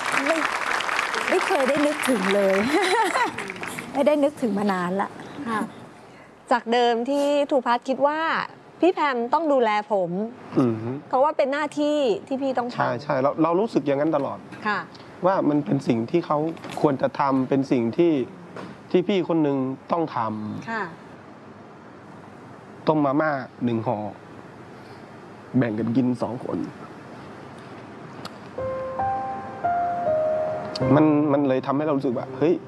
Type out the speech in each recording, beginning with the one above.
ไม่ไม่เคยได้นึกถึงเลย ไม่ได้นึกถึงมานานละค่ะจากเดิมที่ทูพัฒน์คิดว่าพี่แพมต้องดูแลผมเพราะว่าเป็นหน้าที่ที่พี่ต้องทำใช่เรารู้สึกอย่างนั้นตลอดค่ะว่ามันเป็นสิ่งที่เขาควรจะทำเป็นสิ่งที่พี่คนหนึ่งต้องทำค่ะต้มมาม่า1 ห่อแบ่งกันกิน2 คนมันเลยทำให้เรารู้สึกว่าเฮ้ย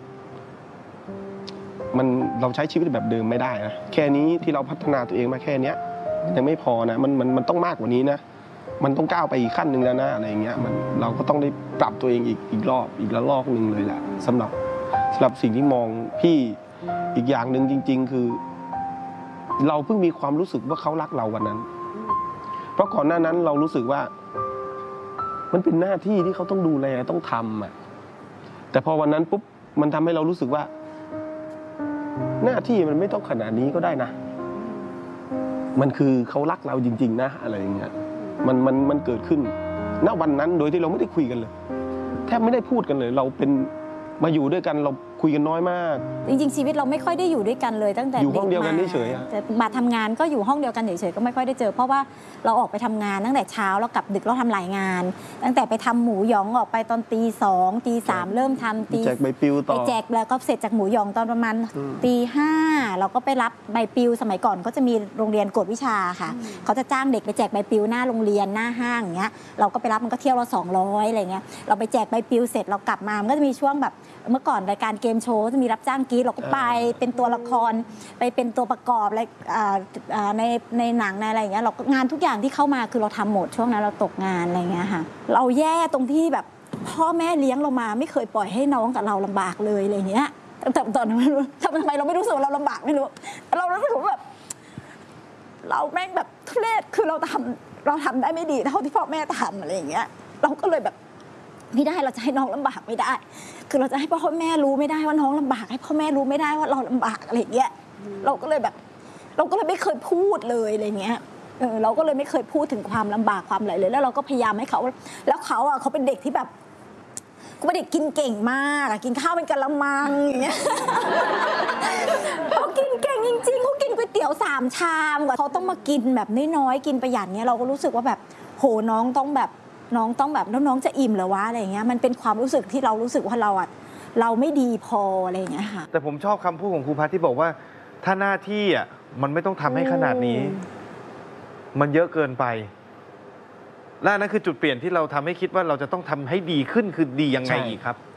เราใช้ชีวิตแบบเดิมไม่ได้นะแค่นี้ที่เราพัฒนาตัวเองมาแค่เนี้ยยังไม่พอนะมันต้องมากกว่านี้นะมันต้องก้าวไปอีกขั้นหนึ่งแล้วนะอะไรเงี้ยเราก็ต้องได้ปรับตัวเองอีกละลอกหนึ่งเลยแหละสำหรับสิ่งที่มองพี่อีกอย่างหนึ่งจริงๆคือเราเพิ่งมีความรู้สึกว่าเขารักเราวันนั้นเพราะก่อนหน้านั้นเรารู้สึกว่ามันเป็นหน้าที่ที่เขาต้องดูแลต้องทำอ่ะแต่พอวันนั้นปุ๊บมันทำให้เรารู้สึกว่าหน้าที่มันไม่ต้องขนาดนี้ก็ได้นะมันคือเขารักเราจริงๆนะอะไรอย่างเงี้ยมันเกิดขึ้นณวันนั้นโดยที่เราไม่ได้คุยกันเลยแทบไม่ได้พูดกันเลยเราเป็นมาอยู่ด้วยกันเราคุยกันน้อยมากจริงๆชีวิตเราไม่ค่อยได้อยู่ด้วยกันเลยตั้งแต่อยู่ห้องเดียวกันเฉยๆแต่มาทำงานก็อยู่ห้องเดียวกันเฉยๆก็ไม่ค่อยได้เจอเพราะว่าเราออกไปทำงานตั้งแต่เช้าแล้วกลับดึกเราทำหลายงานตั้งแต่ไปทำหมูหยองออกไปตอนตี 2 ตี 3เริ่มทำแจกใบปลิวต่อไปแจกแล้วก็เสร็จจากหมูหยองตอนประมาณตี 5เราก็ไปรับใบปลิวสมัยก่อนก็จะมีโรงเรียนกวดวิชาค่ะเขาจะจ้างเด็กไปแจกใบปลิวหน้าโรงเรียนหน้าห้างอย่างเงี้ยเราก็ไปรับมันก็เที่ยวละ200อะไรเงี้ยเราไปแจกใบปลิวเสร็จเรากลับมามันก็จะมีช่วงแบบเมื่อก่อนรายการเกมโชว์จะมีรับจ้างกรีดเราก็ไปเป็นตัวละครไปเป็นตัวประกอบอะไรในหนังในอะไรอย่างเงี้ยเรางานทุกอย่างที่เข้ามาคือเราทำหมดช่วงนั้นเราตกงานอะไรเงี้ยค่ะเราแย่ตรงที่แบบพ่อแม่เลี้ยงเรามาไม่เคยปล่อยให้น้องกับเราลำบากเลยอะไรเงี้ยแต่ตอนนั้นไม่รู้ทำไมเราไม่รู้สึกว่าเราลำบากไม่รู้เรารู้สึกว่าแบบเราแม่งแบบทุเรศคือเราทำได้ไม่ดีเท่าที่พ่อแม่ทำอะไรอย่างเงี้ยเราก็เลยแบบไม่ได้เราจะให้น้องลำบากไม่ได้คือเราจะให้พ่อแม่รู้ไม่ได้ว่าน้องลำบากให้พ่อแม่รู้ไม่ได้ว่าเราลำบากอะไรอย่างเงี้ยเราก็เลยไม่เคยพูดเลยอะไรเงี้ยเราก็เลยไม่เคยพูดถึงความลำบากความอะไรเลยแล้วเราก็พยายามให้เขาแล้วเขาเป็นเด็กที่แบบกูเป็นเด็กกินเก่งมากกินข้าวเป็นกะละมังอย่างเงี้ยเขากินเก่งจริงๆเขากินก๋วยเตี๋ยว3 ชามกว่าเขาต้องมากินแบบน้อยๆกินประหยัดเงี้ยเราก็รู้สึกว่าแบบโหน้องต้องแบบแล้วน้องจะอิ่มเหรอวะอะไรอย่างเงี้ยมันเป็นความรู้สึกที่เรารู้สึกว่าเราไม่ดีพออะไรอย่างเงี้ยค่ะแต่ผมชอบคำพูดของครูพัฒน์ที่บอกว่าถ้าหน้าที่อ่ะมันไม่ต้องทำให้ขนาดนี้มันเยอะเกินไปและนั่นคือจุดเปลี่ยนที่เราทำให้คิดว่าเราจะต้องทำให้ดีขึ้นคือดียังไงอีกครับ